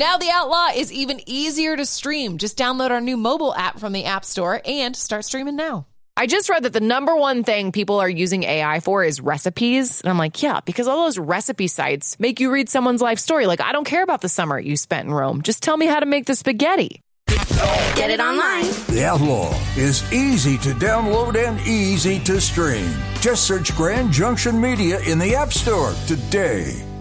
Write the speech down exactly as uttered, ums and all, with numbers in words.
Now The Outlaw is even easier to stream. Just download our new mobile app from the App Store and start streaming now. I just read that the number one thing people are using A I for is recipes. And I'm like, yeah, because all those recipe sites make you read someone's life story. Like, I don't care about the summer you spent in Rome. Just tell me how to make the spaghetti. Get it online. The Outlaw is easy to download and easy to stream. Just search Grand Junction Media in the App Store today.